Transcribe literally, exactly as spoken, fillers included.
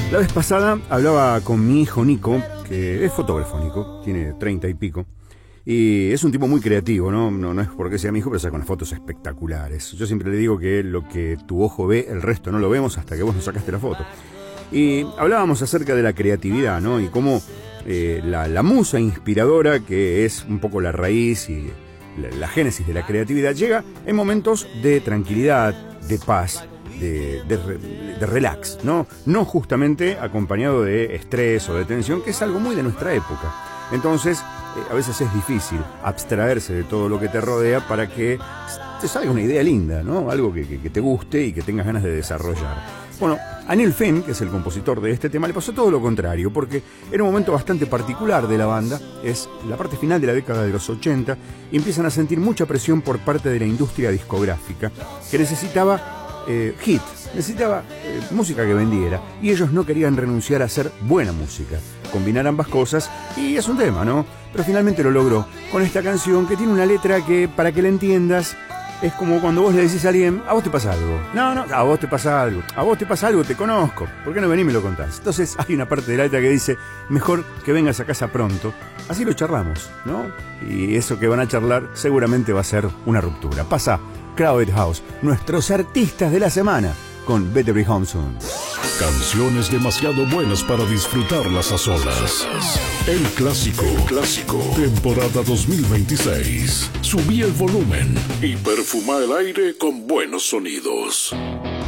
La vez pasada hablaba con mi hijo Nico, que es fotógrafo Nico, tiene treinta y pico, y es un tipo muy creativo, ¿no? No, no es porque sea mi hijo, pero saca unas fotos espectaculares. Yo siempre le digo que lo que tu ojo ve, el resto no lo vemos hasta que vos nos sacaste la foto. Y hablábamos acerca de la creatividad, ¿no? Y cómo eh, la, la musa inspiradora, que es un poco la raíz y la, la génesis de la creatividad, llega en momentos de tranquilidad, de paz, De, de, de relax, ¿no? No justamente acompañado de estrés o de tensión, que es algo muy de nuestra época. Entonces, eh, a veces es difícil abstraerse de todo lo que te rodea para que te salga una idea linda, ¿no? Algo que, que, que te guste y que tengas ganas de desarrollar. Bueno, a Neil Finn, que es el compositor de este tema, le pasó todo lo contrario, porque era un momento bastante particular de la banda, es la parte final de la década de los ochenta, y empiezan a sentir mucha presión por parte de la industria discográfica, que necesitaba Eh, hit, necesitaba eh, música que vendiera, y ellos no querían renunciar a hacer buena música, combinar ambas cosas, y es un tema, ¿no? Pero finalmente lo logró con esta canción que tiene una letra que, para que la entiendas, es como cuando vos le decís a alguien: a vos te pasa algo. No, no, a vos te pasa algo. A vos te pasa algo, te conozco. ¿Por qué no venís y me lo contás? Entonces hay una parte de la letra que dice: mejor que vengas a casa pronto. Así lo charlamos, ¿no? Y eso que van a charlar seguramente va a ser una ruptura. Pasa Crowded House, nuestros artistas de la semana, con Better Be Home Soon. Canciones demasiado buenas para disfrutarlas a solas. El clásico, el clásico, temporada dos mil veintiséis. Subí el volumen y perfuma el aire con buenos sonidos.